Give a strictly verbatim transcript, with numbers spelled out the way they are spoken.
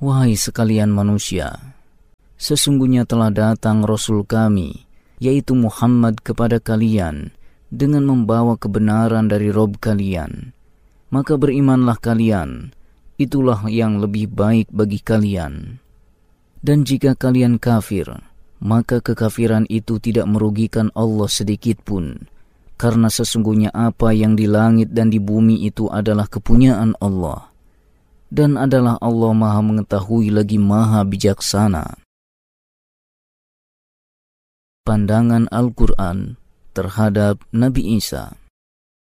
Wahai sekalian manusia, sesungguhnya telah datang Rasul kami, yaitu Muhammad kepada kalian, dengan membawa kebenaran dari Rabb kalian. Maka berimanlah kalian, itulah yang lebih baik bagi kalian. Dan jika kalian kafir, maka kekafiran itu tidak merugikan Allah sedikit pun, karena sesungguhnya apa yang di langit dan di bumi itu adalah kepunyaan Allah. Dan adalah Allah Maha mengetahui lagi Maha bijaksana. Pandangan Al-Quran terhadap Nabi Isa.